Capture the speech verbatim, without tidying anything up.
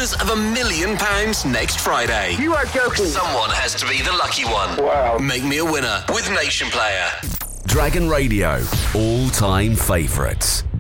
chances of a million pounds next Friday. You are joking. Someone has to be the lucky one. Wow. Make me a winner with Nation Player. Dragon Radio, all-time favourites.